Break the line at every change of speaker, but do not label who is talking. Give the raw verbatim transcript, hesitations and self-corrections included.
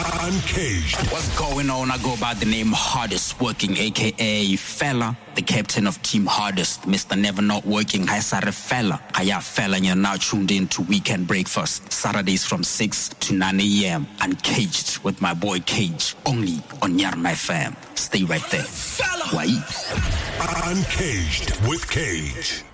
Uncaged.
What's going on? I go by the name Hardest Working, aka Fella, the captain of Team Hardest, Mister Never Not Working. Hi, Sarah Fella. Hiya, Fella, and you're now tuned in to Weekend Breakfast, Saturdays from six to nine a.m. Uncaged with my boy Cage, only on Yarma F M. Stay right there. Why?
Uncaged with Cage.